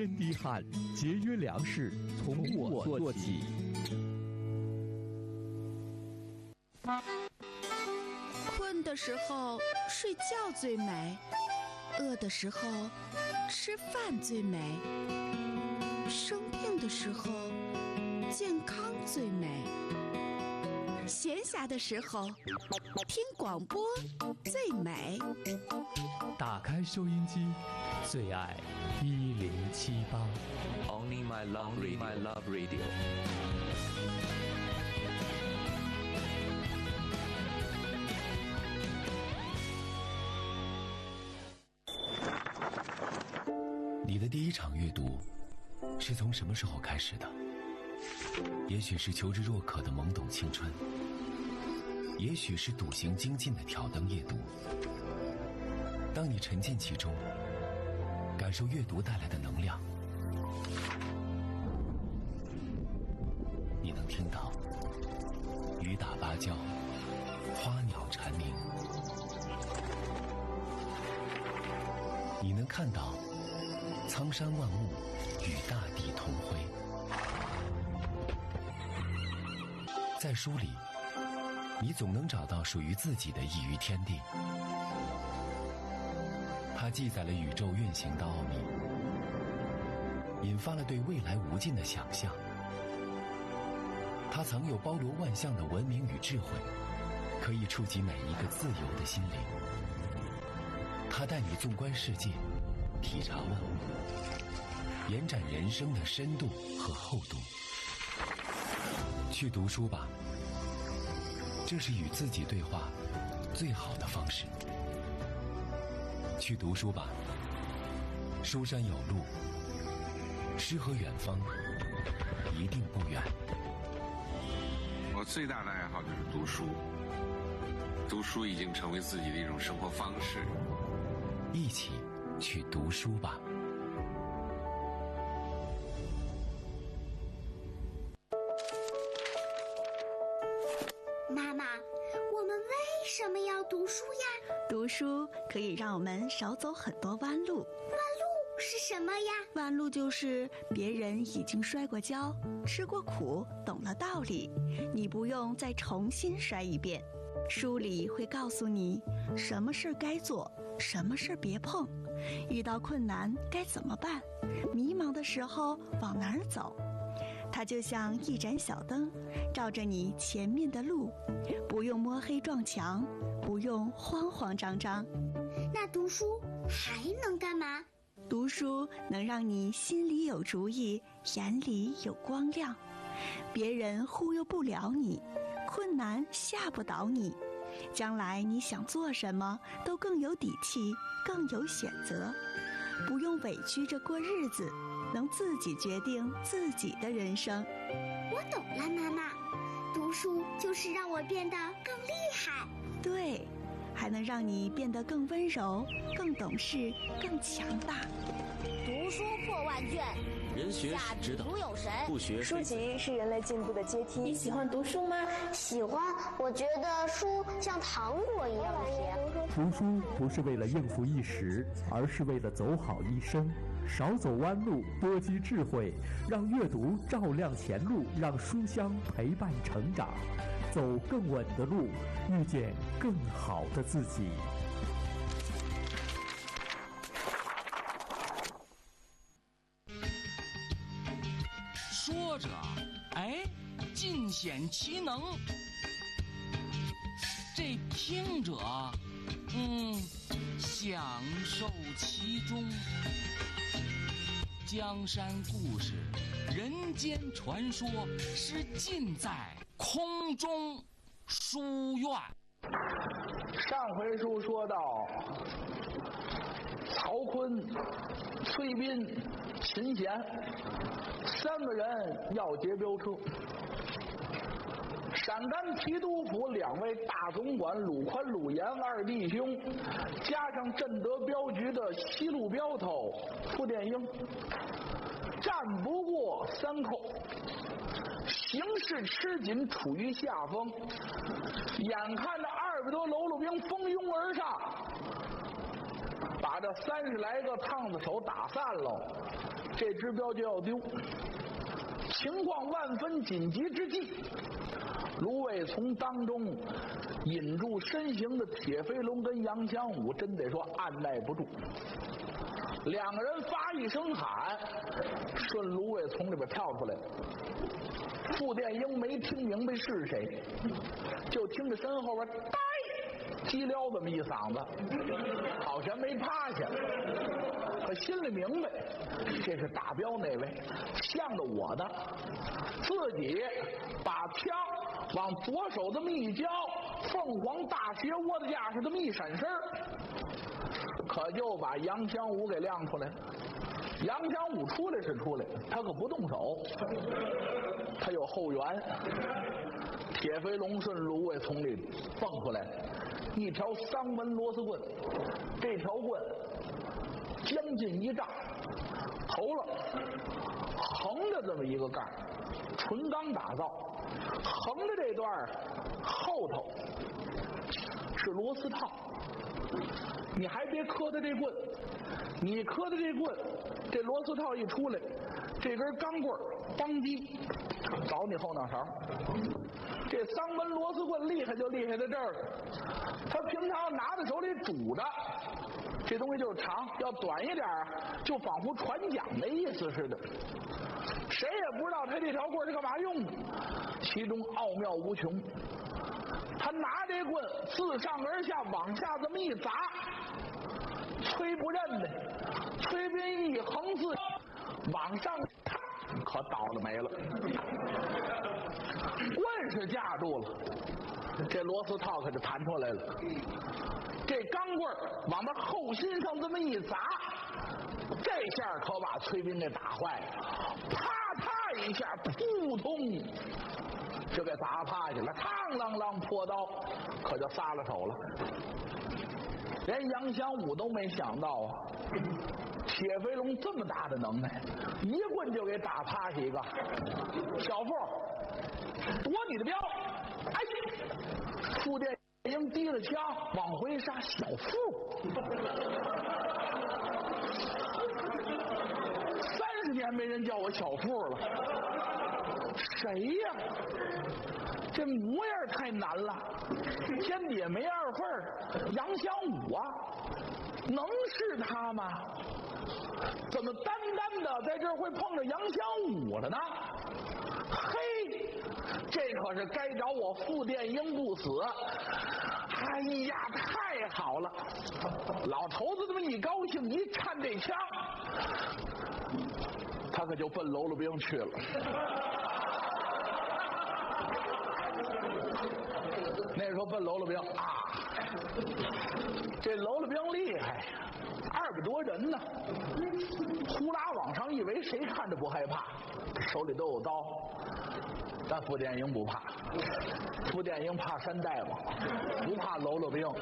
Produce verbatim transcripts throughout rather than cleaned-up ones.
先滴汗，节约粮食从我做起。 困的时候睡觉最美，饿的时候吃饭最美，生病的时候健康最美，闲暇的时候听广播最美。 打开收音机，最爱一零七八。 Only my love radio. My love radio. 你的第一场阅读是从什么时候开始的？也许是求知若渴的懵懂青春，也许是笃行精进的挑灯夜读。当你沉浸其中，感受阅读带来的能量，你能听到雨打芭蕉，花鸟蝉鸣，你能看到苍山万物与大地同辉。在书里，你总能找到属于自己的一隅天地。它记载了宇宙运行的奥秘，引发了对未来无尽的想象。它藏有包罗万象的文明与智慧，可以触及每一个自由的心灵。它带你纵观世界，体察万物，延展人生的深度和厚度。去读书吧，这是与自己对话最好的方式。去读书吧，书山有路，诗和远方一定不远。 我最大的爱好就是读书，读书已经成为自己的一种生活方式。 一起去读书吧。 妈妈，我们为什么要读书呀？ 读书可以让我们少走很多弯路。 弯路是什么呀？ 弯路就是别人已经摔过跤，吃过苦，懂了道理，你不用再重新摔一遍。书里会告诉你什么事该做，什么事别碰，遇到困难该怎么办，迷茫的时候往哪儿走。它就像一盏小灯，照着你前面的路，不用摸黑撞墙，不用慌慌张张。 那读书还能干嘛？ 读书能让你心里有主意，眼里有光亮，别人忽悠不了你，困难吓不倒你，将来你想做什么都更有底气，更有选择，不用委屈着过日子，能自己决定自己的人生。 我懂了，妈妈，读书就是让我变得更厉害。 对，还能让你变得更温柔，更懂事，更强大。 读书破万卷， 人学是指导， 有神， 不学书籍是人类进步的阶梯。 你喜欢读书吗？ 喜欢，我觉得书像糖果一样甜。 读书不是为了应付一时，而是为了走好一生。少走弯路，多积智慧，让阅读照亮前路，让书香陪伴成长，走更稳的路，遇见更好的自己。 说着，哎，尽显其能；这听者，嗯，享受其中。江山故事，人间传说，是尽在空中书院。 上回书说到，曹锟、崔彬、秦贤三个人要劫镖车，陕甘提督府两位大总管鲁宽、鲁严二弟兄，加上镇德镖局的西路镖头傅殿英，战不过三寇，形势吃紧，处于下风。眼看着二百多喽啰兵蜂拥而上，把把这三十来个烫子手打散喽，这支标就要丢。情况万分紧急之际，芦苇从当中引住身形的铁飞龙跟杨强武，真得说按耐不住。两个人发一声喊，顺芦苇丛里边跳出来了。傅殿英没听明白是谁，就听着身后边呆叽撩这么一嗓子，好像没趴下，可心里明白这是大彪那位，向着我的，自己把枪往左手这么一交，凤凰大学窝的架势这么一闪身，可就把杨强武给亮出来了。杨强武出来是出来，他可不动手，他有后援。铁飞龙顺芦苇丛里蹦出来，一条三文螺丝棍，这条棍将近一丈，头了横着这么一个盖，纯钢打造，横着这段后头是螺丝套。你还别磕它这棍，你磕的这棍，这螺丝套一出来，这根钢棍当击找你后脑勺。这三根螺丝棍厉害就厉害在这儿，他平常拿在手里拄着，这东西就是长，要短一点就仿佛传讲的意思似的。谁也不知道他这条棍是干嘛用的，其中奥妙无穷。他拿这棍自上而下往下这么一砸，崔不认的，崔斌一横自往上，可倒了没了。棍是架住了，这螺丝套可就弹出来了。这钢棍往他后心上这么一砸，这下可把崔斌给打坏了，啪嗒一下，扑通，就给砸趴下了，嘡啷啷破刀，可就撒了手了。连杨祥武都没想到啊，铁飞龙这么大的能耐，一棍就给打趴下一个。小傅，夺你的镖！哎，傅殿英提了枪往回杀。小傅，三十年没人叫我小傅了。谁呀？这模样太难了，天底下没二份。杨祥武啊，能是他吗？怎么单单的在这儿会碰着杨祥武了呢？嘿，这可是该找我傅殿英不死。哎呀，太好了！老头子这么一高兴，一颤这枪，他可就奔喽啰兵去了。那时候奔喽啰兵啊，这喽啰兵厉害，二百多人呢，呼啦往上一围，谁看着不害怕？手里都有刀，但傅殿英不怕，傅殿英怕山大王，不怕喽啰兵，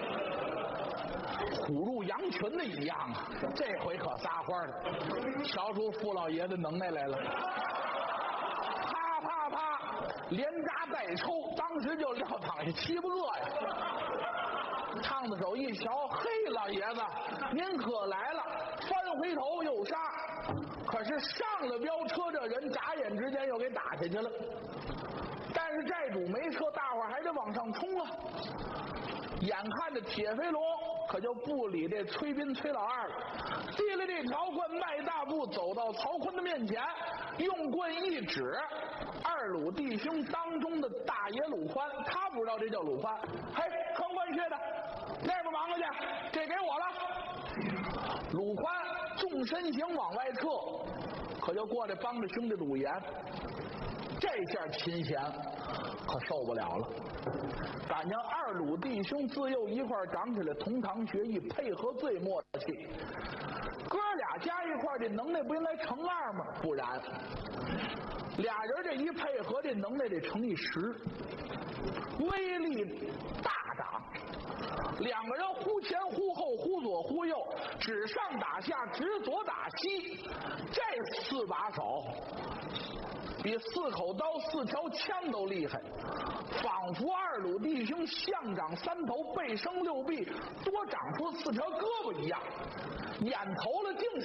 虎入羊群的一样啊！这回可撒欢了，瞧出傅老爷子能耐来了。啪啪啪，连扎带抽，当时就撂躺下七八个呀。烫子手一瞧，嘿，老爷子您可来了，翻回头又杀。可是上了飙车，这人眨眼之间又给打下去了。但是债主没车，大伙儿还得往上冲啊。眼看着铁飞龙可就不理这崔斌崔老二了，提了这条棍，迈大步走到曹锟的面前，用棍一指二鲁弟兄当中的大爷鲁宽。他不知道这叫鲁宽，嘿，坑官缺的，那边忙活去，这给我了。鲁宽纵身形往外撤，可就过来帮着兄弟鲁岩。这下秦贤可受不了了，感情二鲁弟兄自幼一块长起来，同堂学艺，配合最默契，哥俩加一块这能耐不应该乘二吗？不然，俩人这一配合，这能耐得乘以十，威力大涨。两个人忽前忽后，忽左忽右，指上打下，指左打西，这四把手比四口刀、四条枪都厉害，仿佛二鲁弟兄象长三头，背生六臂，多长出四条胳膊一样，眼头了竟